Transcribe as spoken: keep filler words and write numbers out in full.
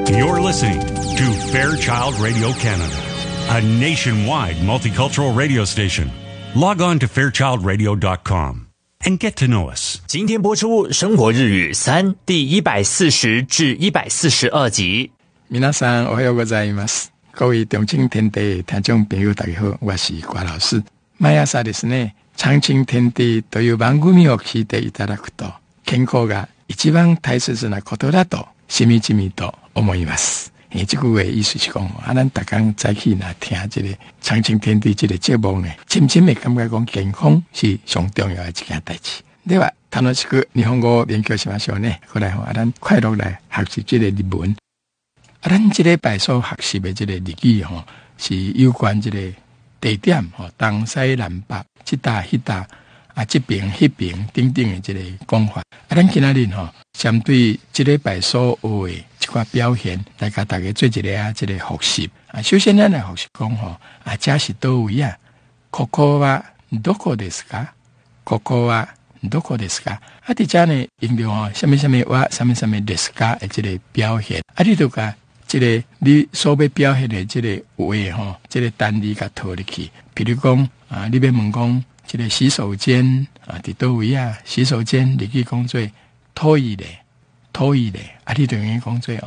You're listening to Fairchild Radio Canada, a nationwide multicultural radio station. Log on to fairchild radio dot com and get to know us. 今天播出《生活日语三》第一百四十至一百四十二集。 皆さんおはようございます。各位中青天地聽眾朋友大家好，我是瓜老師。毎朝ですね、長青天地という番組を聞いていただくと、健康が一番大切なことだとしみじみと思います。诶，这句话意思是讲，啊，咱逐工早起来听这个长青天地这个节目呢，深深的感觉讲健康是上重要的一件代志。では楽しく日本語を勉強しましょうね。好来，啊，咱快樂來學習這個日文。啊，咱這禮拜所學習的這個日語吼，是有關這個地點吼，東西南北，這搭迄搭啊，這邊迄邊等等的這個講法。啊，咱今仔日吼，針對這禮拜所學的一塊表現，來甲大家做一個啊，這個複習。啊，首先咱來複習講吼，啊，這是倒位啊？ここはどこですか？ここはどこですか？啊，伫遮呢用到吼，什麼什麼話，什麼什麼ですか的這個表現。啊，你就甲這個你所要表現的這個話吼，這個單字甲套入去。比如講啊，你要問講這個洗手間啊，伫倒位啊？洗手間日語講做トイレ，トイレ。啊，你就用講做